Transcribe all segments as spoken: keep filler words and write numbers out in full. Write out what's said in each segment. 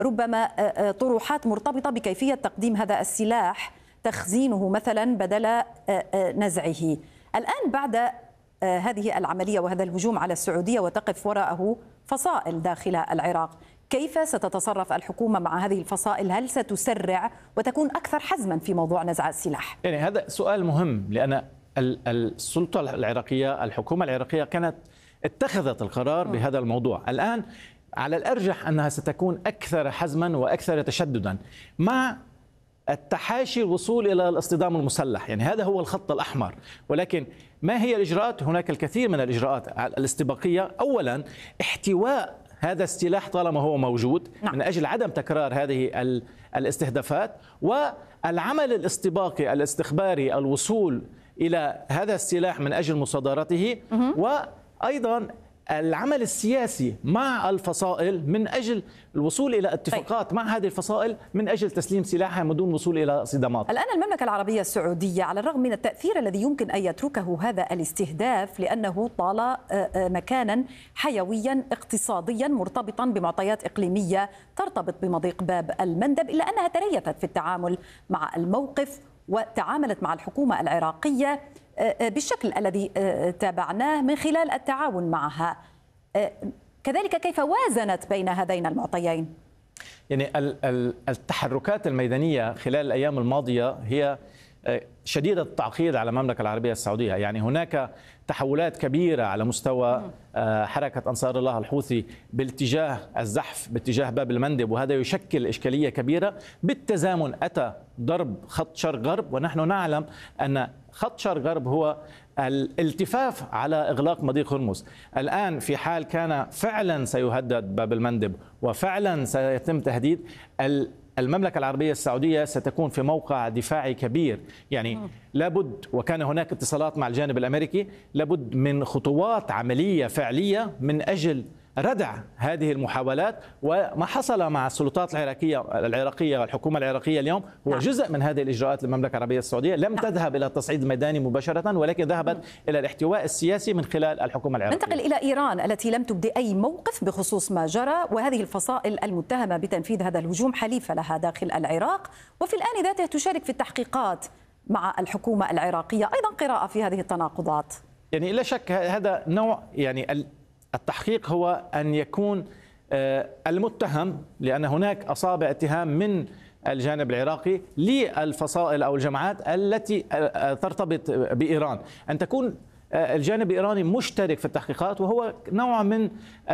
ربما طروحات مرتبطة بكيفية تقديم هذا السلاح، تخزينه مثلا بدل نزعه. الآن بعد هذه العملية وهذا الهجوم على السعودية وتقف وراءه فصائل داخل العراق، كيف ستتصرف الحكومة مع هذه الفصائل؟ هل ستسرع وتكون أكثر حزما في موضوع نزع السلاح؟ يعني هذا سؤال مهم، لأن السلطة العراقية، الحكومة العراقية كانت اتخذت القرار بهذا الموضوع. الآن على الأرجح أنها ستكون أكثر حزما وأكثر تشددا مع التحاشي الوصول إلى الاصطدام المسلح. يعني هذا هو الخط الأحمر. ولكن ما هي الإجراءات؟ هناك الكثير من الإجراءات الاستباقية. أولا، احتواء هذا السلاح طالما هو موجود من أجل عدم تكرار هذه الاستهدافات، والعمل الاستباقي الاستخباري، الوصول إلى هذا السلاح من أجل مصادرته، وأيضا العمل السياسي مع الفصائل من أجل الوصول إلى اتفاقات طيب. مع هذه الفصائل من أجل تسليم سلاحها من دون وصول إلى صدامات. الآن المملكة العربية السعودية على الرغم من التأثير الذي يمكن أن يتركه هذا الاستهداف، لأنه طال مكانا حيويا اقتصاديا مرتبطا بمعطيات إقليمية ترتبط بمضيق باب المندب، إلا أنها تريثت في التعامل مع الموقف وتعاملت مع الحكومة العراقية بالشكل الذي تابعناه من خلال التعاون معها. كذلك كيف وازنت بين هذين المعطيين؟ يعني التحركات الميدانية خلال الأيام الماضية هي شديدة التعقيد على المملكة العربية السعودية. يعني هناك تحولات كبيرة على مستوى حركة أنصار الله الحوثي باتجاه الزحف باتجاه باب المندب، وهذا يشكل إشكالية كبيرة. بالتزامن أتى ضرب خط شرق غرب، ونحن نعلم أن خط شرق غرب هو الالتفاف على إغلاق مضيق هرمز. الآن في حال كان فعلا سيهدد باب المندب وفعلا سيتم تهديد، المملكة العربية السعودية ستكون في موقع دفاعي كبير. يعني لابد، وكان هناك اتصالات مع الجانب الأمريكي، لابد من خطوات عملية فعلية من أجل ردع هذه المحاولات. وما حصل مع السلطات العراقية العراقية والحكومة العراقية اليوم هو جزء من هذه الإجراءات للمملكة العربية السعودية. لم تذهب إلى التصعيد الميداني مباشرة، ولكن ذهبت إلى الاحتواء السياسي من خلال الحكومة العراقية. ننتقل إلى إيران التي لم تبدي أي موقف بخصوص ما جرى، وهذه الفصائل المتهمة بتنفيذ هذا الهجوم حليفة لها داخل العراق، وفي الآن ذاته تشارك في التحقيقات مع الحكومة العراقية. أيضا قراءة في هذه التناقضات. يعني لا شك هذا نوع، يعني التحقيق هو أن يكون المتهم، لأن هناك أصابع اتهام من الجانب العراقي للفصائل أو الجماعات التي ترتبط بإيران، أن تكون الجانب الإيراني مشترك في التحقيقات، وهو نوع من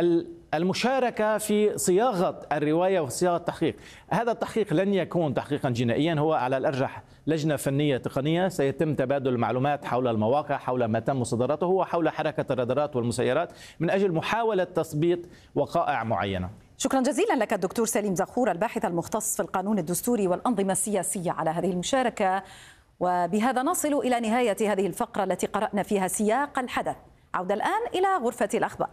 المشاركة في صياغة الرواية وصياغة التحقيق. هذا التحقيق لن يكون تحقيقا جنائيا، هو على الأرجح لجنة فنية تقنية سيتم تبادل المعلومات حول المواقع، حول ما تم مصادرته، وحول حركة الرادارات والمسيرات من أجل محاولة تثبيت وقائع معينة. شكرا جزيلا لك الدكتور سليم زغخور، الباحث المختص في القانون الدستوري والأنظمة السياسية، على هذه المشاركة. وبهذا نصل إلى نهاية هذه الفقرة التي قرأنا فيها سياق الحدث. عودة الآن إلى غرفة الأخبار.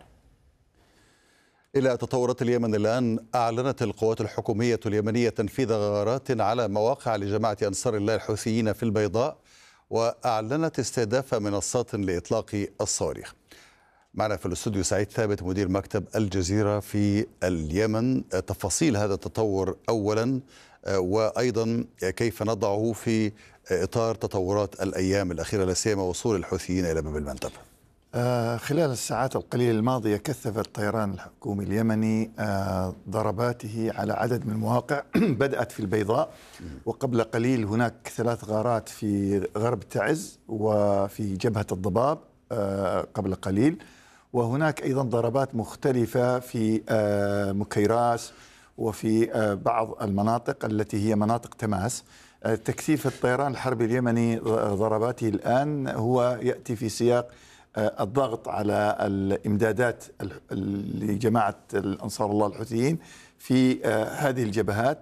إلى تطورات اليمن الآن. أعلنت القوات الحكومية اليمنية تنفيذ غارات على مواقع لجماعة أنصار الله الحوثيين في البيضاء، وأعلنت استهداف منصات لإطلاق الصواريخ. معنا في الاستوديو سعيد ثابت مدير مكتب الجزيرة في اليمن. تفاصيل هذا التطور أولا، وأيضا كيف نضعه في إطار تطورات الأيام الأخيرة، لا سيما وصول الحوثيين إلى باب المندب. آه خلال الساعات القليلة الماضية كثف الطيران الحكومي اليمني آه ضرباته على عدد من المواقع بدأت في البيضاء، وقبل قليل هناك ثلاث غارات في غرب تعز وفي جبهة الضباب آه قبل قليل، وهناك أيضا ضربات مختلفة في آه مكيراس وفي آه بعض المناطق التي هي مناطق تماس. آه تكثيف الطيران الحربي اليمني ضرباته الآن هو يأتي في سياق الضغط على الإمدادات لجماعة الأنصار الله الحوثيين في هذه الجبهات،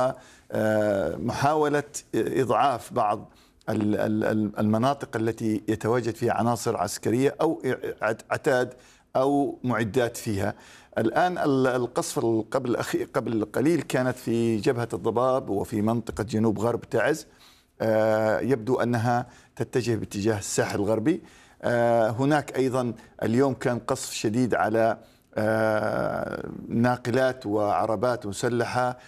ومحاولة إضعاف بعض المناطق التي يتواجد فيها عناصر عسكرية أو عتاد أو معدات فيها. الآن القصف قبل قبل قليل كانت في جبهة الضباب وفي منطقة جنوب غرب تعز، يبدو أنها تتجه باتجاه الساحل الغربي. هناك أيضا اليوم كان قصف شديد على ناقلات وعربات مسلحة